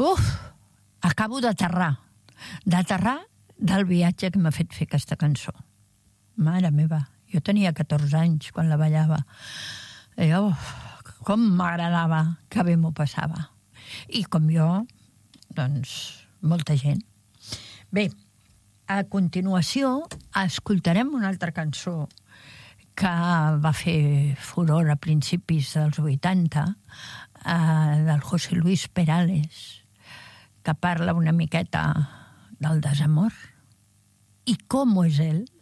Acabo d'aterrar del viatge que m'ha fet fer aquesta cançó. Mare meva, jo tenia 14 anys quan la ballava. Com m'agradava, que bé m'ho passava. I com jo, doncs, molta gent. Bé, a continuació escoltarem una altra cançó que va fer furor a principis dels 80, del José Luis Perales, que parla una miqueta del desamor i com és ell